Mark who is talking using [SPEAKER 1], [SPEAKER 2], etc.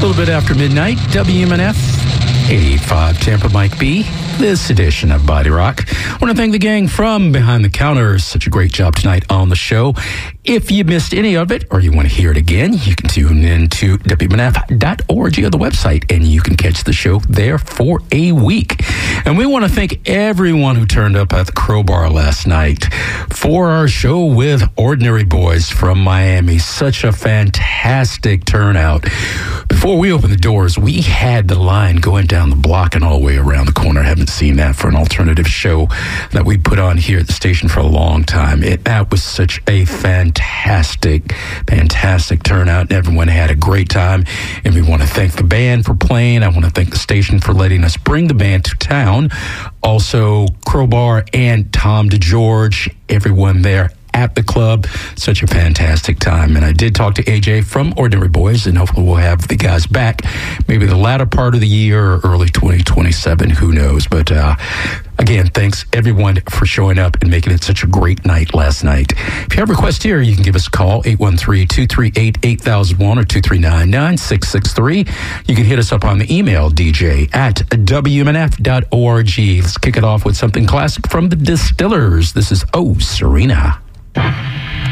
[SPEAKER 1] little bit after midnight, WMNF 88.5 Tampa Mike B. This edition of Body Rock. I want to thank the gang from Behind the Counter. Such a great job tonight on the show. If you missed any of it or you want to hear it again, you can tune in to WMNF.org or the website, and you can catch the show there for a week. And we want to thank everyone who turned up at the Crowbar last night for our show with Ordinary Boys from Miami. Such a fantastic turnout. Before we opened the doors, we had the line going down the block and all the way around the corner. I haven't seen that for an alternative show that we put on here at the station for a long time. That was such a fantastic turnout, and everyone had a great time. And we want to thank the band for playing. I want to thank the station for letting us bring the band to town. Also, Crowbar and Tom DeGeorge, everyone there at the club. Such a fantastic time. And I did talk to AJ from Ordinary Boys, and hopefully we'll have the guys back maybe the latter part of the year or early 2027. Who knows? But again, thanks everyone for showing up and making it such a great night last night. If you have a request here, you can give us a call, 813-238-8001 or 239-9663. You can hit us up on the email, dj@wmnf.org. Let's kick it off with something classic from the Distillers. This is Oh Serena.